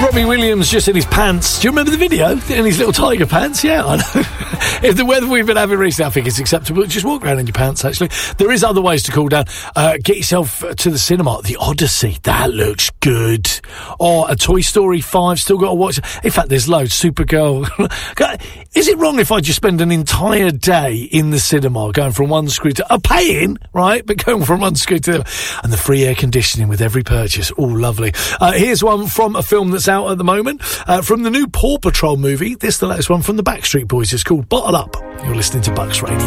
Robbie Williams just in his pants. Do you remember the video? In his little tiger pants? Yeah, I know. If the weather we've been having recently, I think it's acceptable. Just walk around in your pants, actually. There is other ways to cool down. Get yourself to the cinema. The Odyssey. That looks good. Or a Toy Story 5. Still got to watch. In fact, there's loads. Supergirl. Is it wrong if I just spend an entire day in the cinema going from one screen to... paying, right? But going from one screen to the other. And the free air conditioning with every purchase. Oh, lovely. Here's one from a film that's out at the moment. From the new Paw Patrol movie. This is the latest one from the Backstreet Boys. It's called Bottle Up. You're listening to Bucks Radio.